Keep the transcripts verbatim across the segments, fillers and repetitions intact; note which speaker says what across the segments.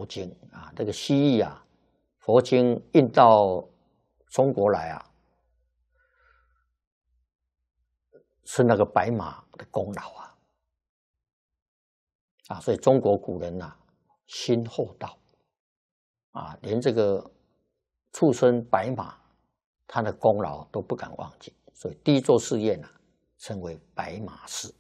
Speaker 1: 佛经啊，这个西域啊，佛经运到中国来啊，是那个白马的功劳啊，啊，所以中国古人呐、啊，心厚道啊，连这个出生白马，他的功劳都不敢忘记，所以第一座寺院呐、啊，称为白马寺。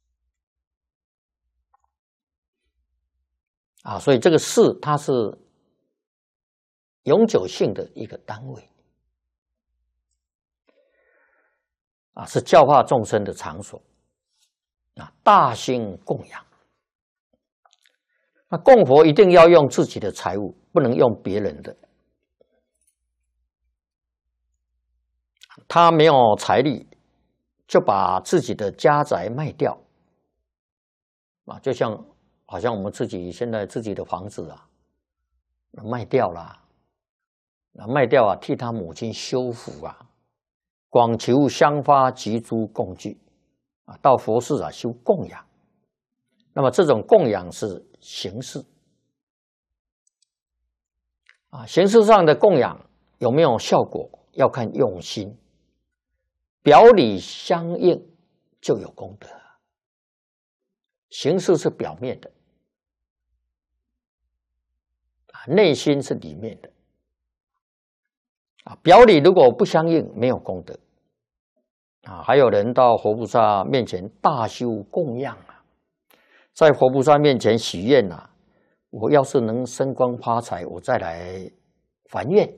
Speaker 1: 啊，所以这个寺它是永久性的一个单位，啊，是教化众生的场所，啊，大兴供养。那供佛一定要用自己的财物，不能用别人的。他没有财力，就把自己的家宅卖掉，啊，就像。好像我们自己现在自己的房子啊，卖掉了，卖掉啊，替他母亲修复啊，广求香花及诸供具啊，到佛寺啊修供养。那么这种供养是形式啊，形式上的供养有没有效果，要看用心，表里相应就有功德。形式是表面的，内心是里面的。啊，表里如果不相应，没有功德。啊，还有人到佛菩萨面前大修供养啊，在佛菩萨面前许愿啊，我要是能升官发财，我再来还愿。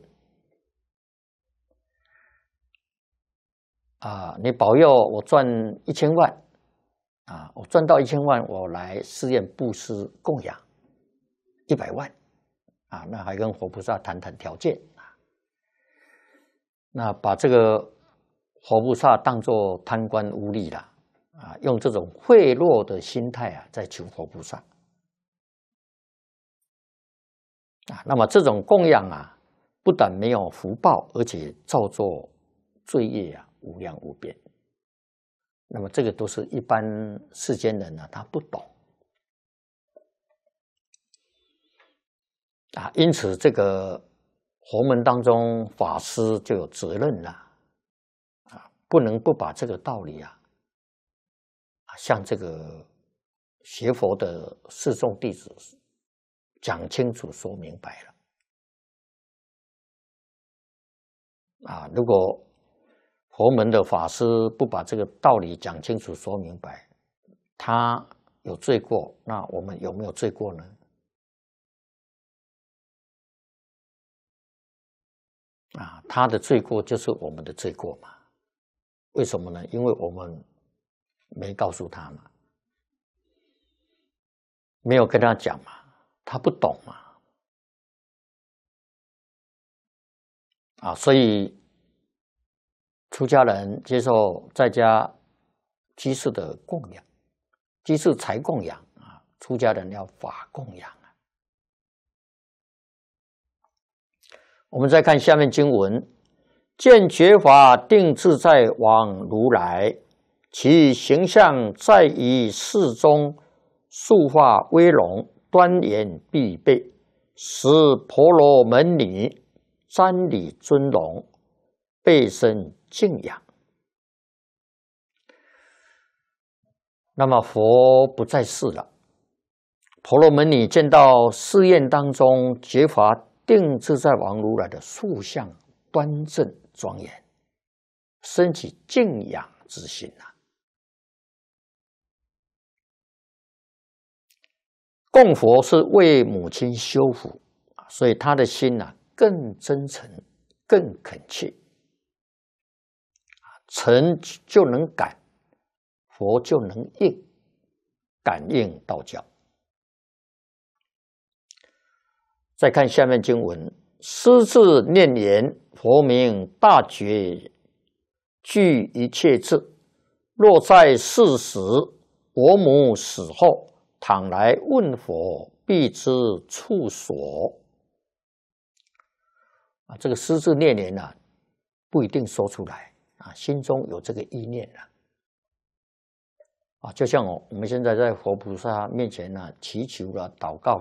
Speaker 1: 啊，你保佑我赚一千万。啊，我赚到一千万，我来寺院布施供养一百万，啊，那还跟佛菩萨谈谈条件啊。那把这个佛菩萨当作贪官污吏了，啊，用这种贿赂的心态啊，在求佛菩萨。啊，那么这种供养啊，不但没有福报，而且造作罪业啊，无量无边。那么这个都是一般世间人呢、啊，他不懂啊，因此这个佛门当中法师就有责任了啊，不能不把这个道理啊，向这个学佛的四众弟子讲清楚、说明白了啊，如果佛门的法师不把这个道理讲清楚、说明白，他有罪过，那我们有没有罪过呢？啊，他的罪过就是我们的罪过嘛？为什么呢？因为我们没告诉他嘛，没有跟他讲嘛，他不懂嘛。啊，所以出家人接受在家居士的供养，居士财供养啊，出家人要法供养啊。我们再看下面经文：见觉法定自在往如来，其形象在于世中，塑化威容，端严必备，使婆罗门女瞻礼尊荣，备生敬仰。那么佛不在世了，婆罗门女见到寺院当中觉法定自在王如来的塑像端正庄严，生起敬仰之心啊。供佛是为母亲修福，所以他的心啊更真诚、更恳切。诚就能感，佛就能应，感应道教。再看下面经文：师自念言，佛名大觉，具一切智。若在世时，我母死后，倘来问佛，必知处所。啊，这个师自念言啊，不一定说出来。啊，心中有这个意念了，啊，就像我我们现在在佛菩萨面前呢、啊，祈求了、祷告